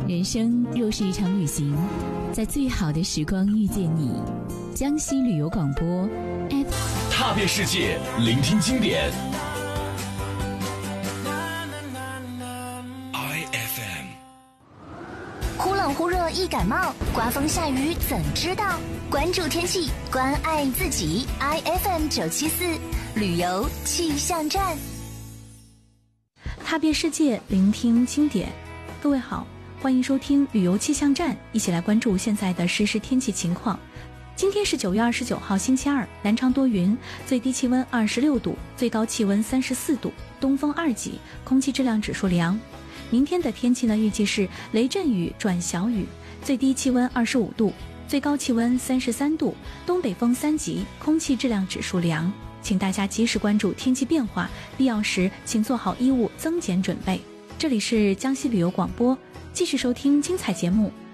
人生若是一场旅行，在最好的时光遇见你。江西旅游广播踏遍世界，聆听经典。IFM。 忽冷忽热易感冒，刮风下雨怎知道？关注天气，关爱自己。IFM 974旅游气象站。 踏遍世界，聆听经典。各位好，欢迎收听旅游气象站，一起来关注现在的实时天气情况。今天是9月29号星期二，南昌多云，最低气温26度，最高气温34度，东风2级，空气质量指数良。明天的天气呢，预计是雷阵雨转小雨，最低气温25度，最高气温33度，东北风3级，空气质量指数良。请大家及时关注天气变化，必要时请做好衣物增减准备。这里是江西旅游广播，继续收听精彩节目，